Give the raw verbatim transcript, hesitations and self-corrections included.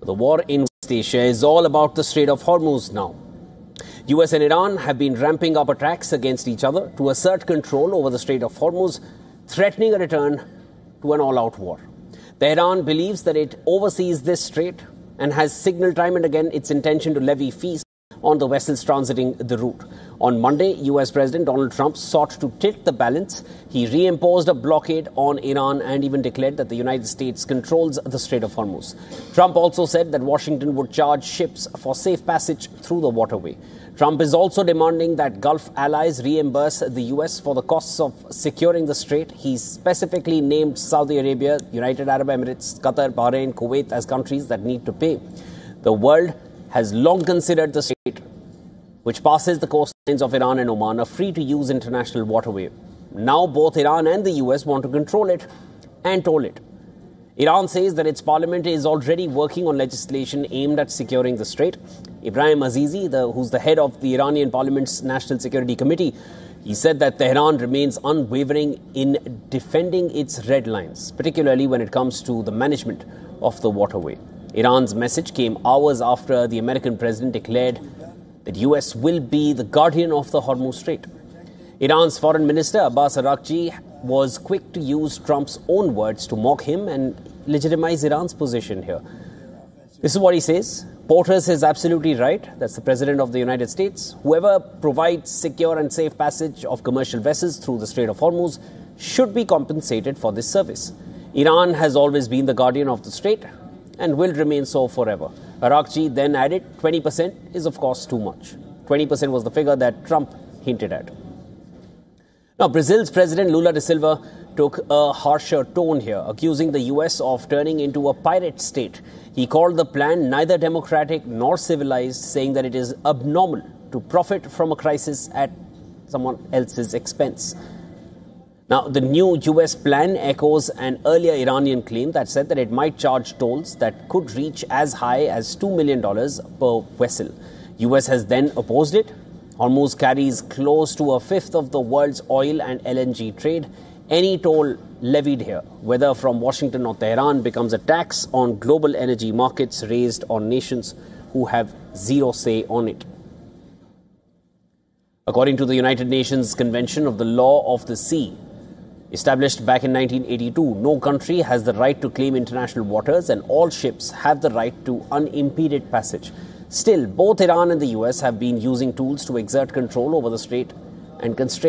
The war in West Asia is all about the Strait of Hormuz now. U S and Iran have been ramping up attacks against each other to assert control over the Strait of Hormuz, threatening a return to an all-out war. Tehran believes that it oversees this strait and has signaled time and again its intention to levy fees on the vessels transiting the route. On Monday, U S President Donald Trump sought to tilt the balance. He reimposed a blockade on Iran and even declared that the United States controls the Strait of Hormuz. Trump also said that Washington would charge ships for safe passage through the waterway. Trump is also demanding that Gulf allies reimburse the U S for the costs of securing the strait. He specifically named Saudi Arabia, United Arab Emirates, Qatar, Bahrain, Kuwait as countries that need to pay. The world has long considered the strait, which passes the coastlines of Iran and Oman, a free-to-use international waterway. Now both Iran and the U S want to control it and toll it. Iran says that its parliament is already working on legislation aimed at securing the strait. Ibrahim Azizi, the, who's the head of the Iranian parliament's National Security Committee, he said that Tehran remains unwavering in defending its red lines, particularly when it comes to the management of the waterway. Iran's message came hours after the American president declared that U S will be the guardian of the Hormuz Strait. Iran's foreign minister Abbas Araghchi was quick to use Trump's own words to mock him and legitimize Iran's position here. This is what he says. Portas is absolutely right. That's the president of the United States. Whoever provides secure and safe passage of commercial vessels through the Strait of Hormuz should be compensated for this service. Iran has always been the guardian of the strait and will remain so forever. Araghchi then added twenty percent is of course too much. twenty percent was the figure that Trump hinted at. Now, Brazil's President Lula da Silva took a harsher tone here, accusing the U S of turning into a pirate state. He called the plan neither democratic nor civilized, saying that it is abnormal to profit from a crisis at someone else's expense. Now, the new U S plan echoes an earlier Iranian claim that said that it might charge tolls that could reach as high as two million dollars per vessel. U S has then opposed it. Hormuz carries close to a fifth of the world's oil and L N G trade. Any toll levied here, whether from Washington or Tehran, becomes a tax on global energy markets raised on nations who have zero say on it. According to the United Nations Convention of the Law of the Sea, established back in nineteen eighty-two, no country has the right to claim international waters and all ships have the right to unimpeded passage. Still, both Iran and the U S have been using tools to exert control over the strait and constrain